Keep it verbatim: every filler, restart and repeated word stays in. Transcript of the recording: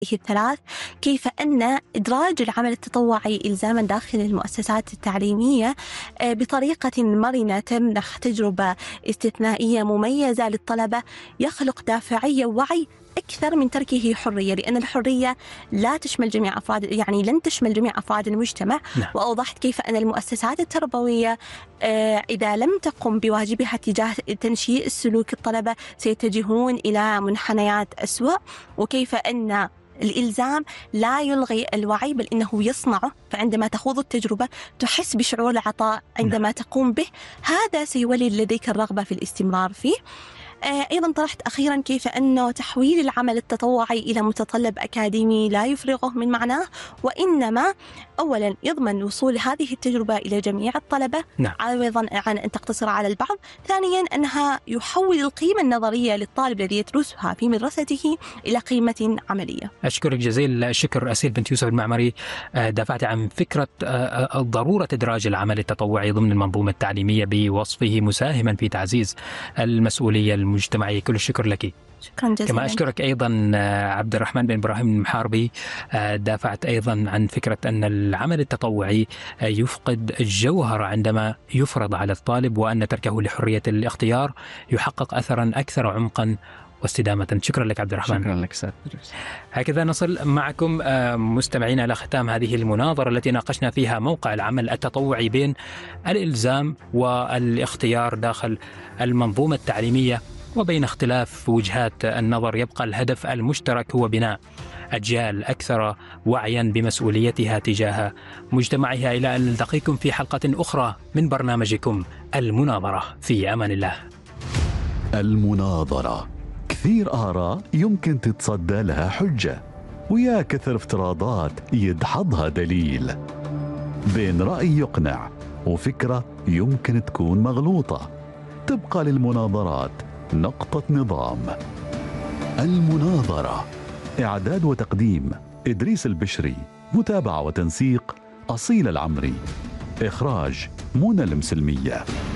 الثلاث، كيف أن إدراج العمل التطوعي إلزاما داخل المؤسسات التعليمية بطريقة مرنة تمنح تجربة استثنائية مميزة للطلبة يخلق دافعية ووعي أكثر من تركه حرية، لأن الحرية لا تشمل جميع أفراد، يعني لن تشمل جميع أفراد المجتمع. نعم. وأوضحت كيف أن المؤسسات التربوية إذا لم تقم بواجبها تجاه تنشيء السلوك الطلبة سيتجهون إلى منحنيات أسوأ، وكيف أن الإلزام لا يلغي الوعي بل إنه يصنعه، فعندما تخوض التجربة تحس بشعور العطاء عندما تقوم به، هذا سيولد لديك الرغبة في الاستمرار فيه. أيضا طرحت أخيرا كيف أنه تحويل العمل التطوعي إلى متطلب أكاديمي لا يفرغه من معناه، وإنما أولا يضمن وصول هذه التجربة إلى جميع الطلبة نعم. عوضا عن أن تقتصر على البعض. ثانيا أنها يحول القيمة النظرية للطالب الذي يدرسها في مدرسته إلى قيمة عملية. أشكرك جزيل الشكر أسيل بنت يوسف المعمري، دافعت عن فكرة ضرورة إدراج العمل التطوعي ضمن المنظومة التعليمية بوصفه مساهما في تعزيز المسؤولية المجتمعية. كل الشكر لك. شكرا جزيلا. كما أشكرك أيضا عبد الرحمن بن إبراهيم المحاربي، دافعت أيضا عن فكرة أن العمل التطوعي يفقد الجوهر عندما يفرض على الطالب، وأن تركه لحرية الاختيار يحقق أثرا أكثر عمقا واستدامة. شكرا لك عبد الرحمن. شكرا لك سيد. هكذا نصل معكم مستمعينا إلى ختام هذه المناظرة التي ناقشنا فيها موقع العمل التطوعي بين الإلزام والاختيار داخل المنظومة التعليمية، وبين اختلاف وجهات النظر يبقى الهدف المشترك هو بناء أجيال أكثر وعيا بمسؤوليتها تجاه مجتمعها. إلى أن نلتقيكم في حلقة أخرى من برنامجكم المناظرة، في أمان الله. المناظرة، كثير آراء يمكن تتصدى لها حجة، ويا كثر افتراضات يدحضها دليل، بين رأي يقنع وفكرة يمكن تكون مغلوطة. تبقى للمناظرات نقطة نظام. المناظرة، إعداد وتقديم إدريس البشري، متابعة وتنسيق أصيل العمري، إخراج منى المسلمية.